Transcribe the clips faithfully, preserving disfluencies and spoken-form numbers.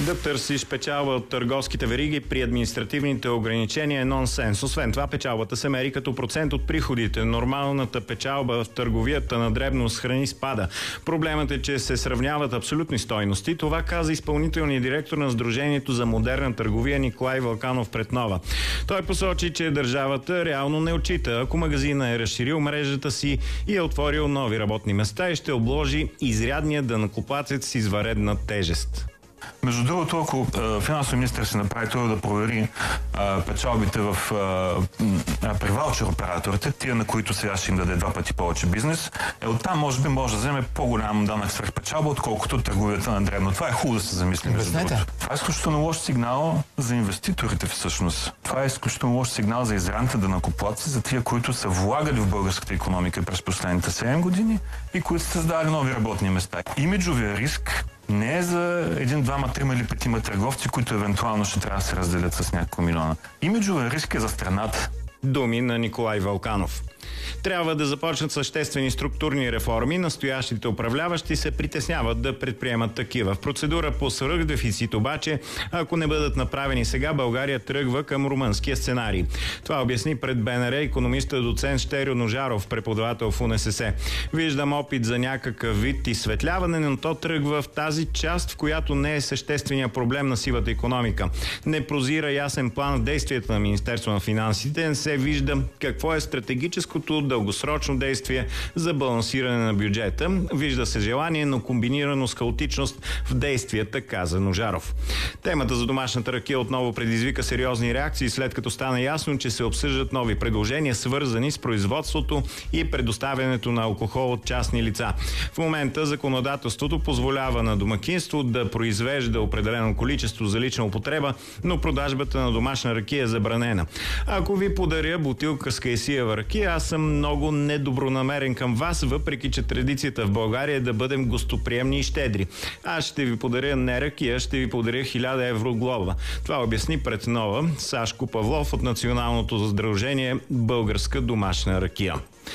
Да търсиш печалба от търговските вериги при административните ограничения е нонсенс. Освен това, печалбата се мери като процент от приходите. Нормалната печалба в търговията на дребно с храни спада. Проблемът е, че се сравняват абсолютни стойности. Това каза изпълнителният директор на Сдружението за модерна търговия Николай Вълканов пред Нова. Той посочи, че държавата реално не отчита, ако магазина е разширил мрежата си и е отворил нови работни места и ще обложи изрядния данъкоплатец с извънредна тежест. Между другото, ако е, финансов министър се направи това да провери е, печалбите в, е, при ваучер операторите, тия на които сега ще им даде два пъти повече бизнес, е оттам може би може да вземе по-голям данък свръх печалба, отколкото търговията на дребно. Това е хубаво да се замислим. Това е изключително лош сигнал за инвеститорите всъщност. Това е изключително лош сигнал за израните данъкоплатци, за тия, които са влагали в българската икономика през последните седем години и които са създали нови работни места. Имиджовия риск не е за един, двама, трима или петима търговци, които евентуално ще трябва да се разделят с няколко милиона. Имиджовия риск е за страната. Думи на Николай Вълканов. Трябва да започнат съществени структурни реформи. Настоящите управляващи се притесняват да предприемат такива. В процедура по свръхдефицит обаче, ако не бъдат направени сега, България тръгва към румънския сценарий. Това обясни пред БНР икономиста доцент Щерьо Ножаров, преподавател в УНСС. Виждам опит за някакъв вид изсветляване, но то тръгва в тази част, в която не е същественият проблем на сивата икономика. Не прозира ясен план в действията на Министерство на финансите, не се вижда какво е стратегическото дългосрочно действие за балансиране на бюджета. Вижда се желание, но комбинирано с хаотичност в действията, каза Ножаров. Темата за домашната ракия отново предизвика сериозни реакции, след като стана ясно, че се обсъждат нови предложения, свързани с производството и предоставянето на алкохол от частни лица. В момента законодателството позволява на домакинство да произвежда определено количество за лична употреба, но продажбата на домашна ракия е забранена. Ако ви подаря бутилка с кайсиева ракия, аз съм много недобронамерен към вас, въпреки че традицията в България е да бъдем гостоприемни и щедри. Аз ще ви подаря не ракия, ще ви подаря хиляда евро глоба. Това обясни пред Нова Сашко Павлов от Националното сдружение Българска домашна ракия.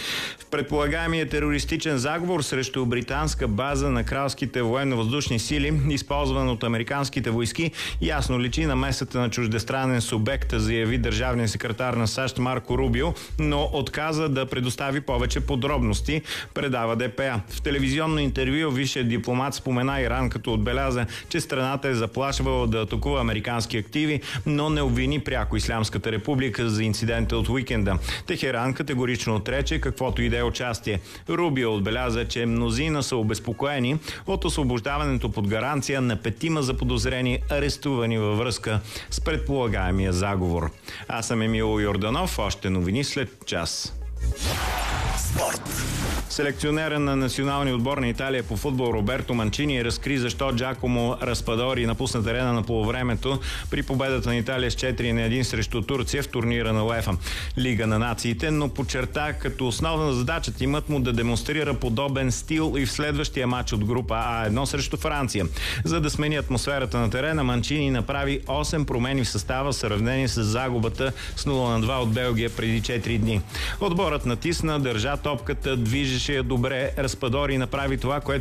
В предполагаемия терористичен заговор срещу британска база на кралските военно-въздушни сили, използван от американските войски, ясно личи намесата на чуждестранен субект, заяви държавният секретар на САЩ Марко Рубио, но отказа да предостави повече подробности, предава ДПА. В телевизионно интервю висшият дипломат спомена Иран, като отбеляза, че страната е заплашвала да атакува американски активи, но не обвини пряко Ислямската република за инцидента от уикенда. Техеран категорично отрече каквото и да е участие. Рубио отбеляза, че мнозина са обезпокоени от освобождаването под гаранция на петима заподозрени, арестувани във връзка с предполагаемия заговор. Аз съм Емил Йорданов, още новини след час. Спорт. Селекционера на националния отбор на Италия по футбол Роберто Манчини разкри защо Джакомо Распадори напусна терена на полувремето при победата на Италия с четири на едно срещу Турция в турнира на УЕФА Лига на нациите, но подчерта като основна задача тимът му да демонстрира подобен стил и в следващия матч от група А едно срещу Франция. За да смени атмосферата на терена, Манчини направи осем промени в състава в сравнение с загубата с нула на два от Белгия преди четири дни. Отборът натисна, държа топката, движеше добре. Распадори направи това, което